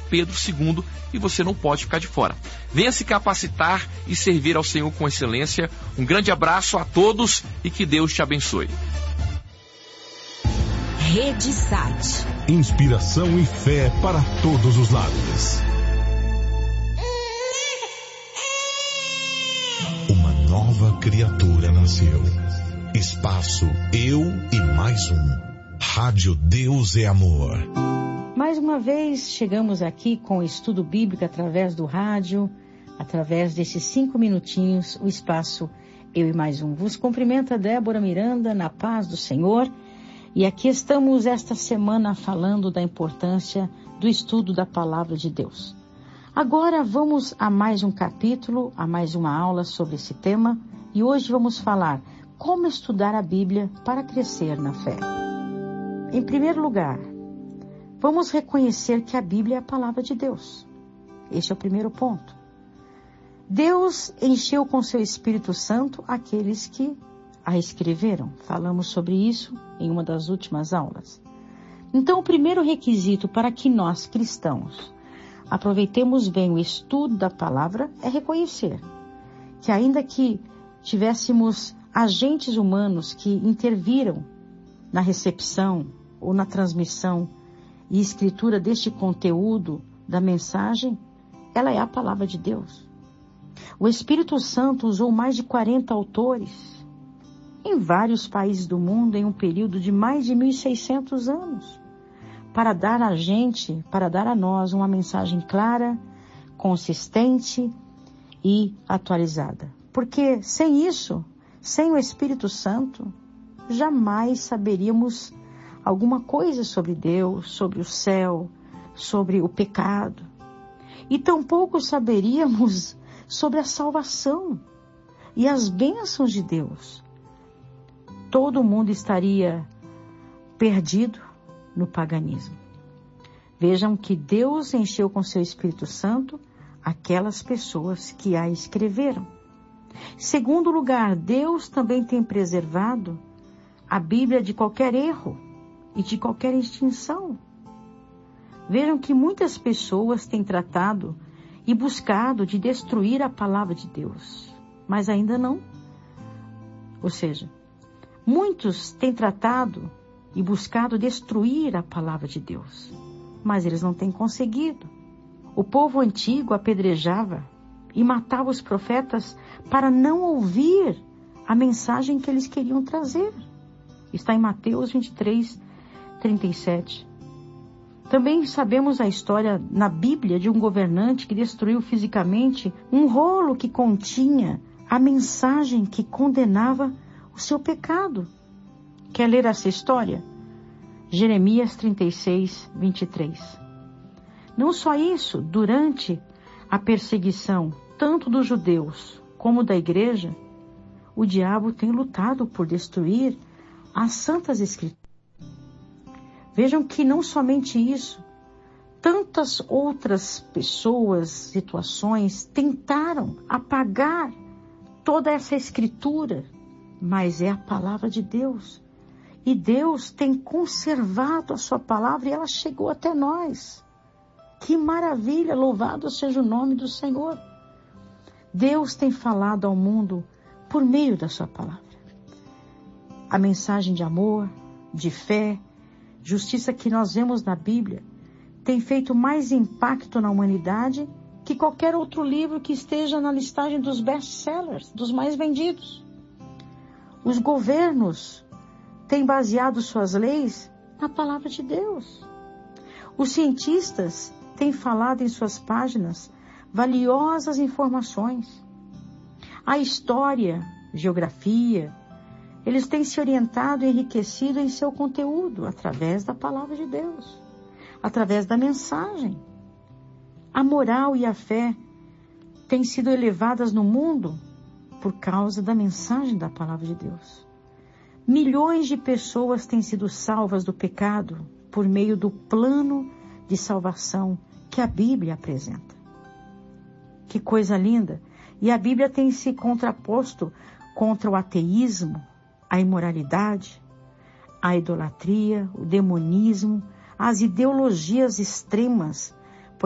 Pedro II e você não pode ficar de fora. Venha se capacitar e servir ao Senhor com excelência. Um grande abraço a todos e que Deus te abençoe. Rede Sat. Inspiração e fé para todos os lados. Uma nova criatura nasceu. Espaço Eu e Mais Um. Rádio Deus é Amor. Mais uma vez chegamos aqui com o estudo bíblico através do rádio, através desses 5 minutinhos, o espaço Eu e Mais Um. Vos cumprimenta Débora Miranda, na paz do Senhor. E aqui estamos esta semana falando da importância do estudo da Palavra de Deus. Agora vamos a mais um capítulo, a mais uma aula sobre esse tema. E hoje vamos falar como estudar a Bíblia para crescer na fé. Em primeiro lugar, vamos reconhecer que a Bíblia é a Palavra de Deus. Este é o primeiro ponto. Deus encheu com seu Espírito Santo aqueles que a escreveram. Falamos sobre isso em uma das últimas aulas. Então, o primeiro requisito para que nós, cristãos, aproveitemos bem o estudo da palavra é reconhecer que, ainda que tivéssemos agentes humanos que interviram na recepção ou na transmissão e escritura deste conteúdo da mensagem, ela é a palavra de Deus. O Espírito Santo usou mais de 40 autores em vários países do mundo em um período de mais de 1.600 anos, para dar a nós uma mensagem clara, consistente e atualizada. Porque sem isso, sem o Espírito Santo, jamais saberíamos alguma coisa sobre Deus, sobre o céu, sobre o pecado. E tampouco saberíamos sobre a salvação e as bênçãos de Deus. Todo mundo estaria perdido no paganismo. Vejam que Deus encheu com seu Espírito Santo aquelas pessoas que a escreveram. Segundo lugar, Deus também tem preservado a Bíblia de qualquer erro e de qualquer extinção. Vejam que muitas pessoas têm tratado e buscado de destruir a palavra de Deus, mas ainda não. Ou seja, muitos têm tratado e buscado destruir a palavra de Deus, mas eles não têm conseguido. O povo antigo apedrejava e matava os profetas para não ouvir a mensagem que eles queriam trazer. Está em Mateus 23, 37. Também sabemos a história na Bíblia de um governante que destruiu fisicamente um rolo que continha a mensagem que condenava o seu pecado. Quer ler essa história? Jeremias 36, 23. Não só isso, durante a perseguição, tanto dos judeus como da igreja, o diabo tem lutado por destruir as santas escrituras. Vejam que não somente isso, tantas outras pessoas, situações, tentaram apagar toda essa escritura, mas é a palavra de Deus. E Deus tem conservado a sua palavra e ela chegou até nós. Que maravilha, louvado seja o nome do Senhor. Deus tem falado ao mundo por meio da sua palavra. A mensagem de amor, de fé, justiça que nós vemos na Bíblia tem feito mais impacto na humanidade que qualquer outro livro que esteja na listagem dos best-sellers, dos mais vendidos. Os governos têm baseado suas leis na palavra de Deus. Os cientistas têm falado em suas páginas valiosas informações. A história, geografia, eles têm se orientado e enriquecido em seu conteúdo através da palavra de Deus, através da mensagem. A moral e a fé têm sido elevadas no mundo por causa da mensagem da palavra de Deus. Milhões de pessoas têm sido salvas do pecado por meio do plano de salvação que a Bíblia apresenta. Que coisa linda! E a Bíblia tem se contraposto contra o ateísmo, a imoralidade, a idolatria, o demonismo, as ideologias extremas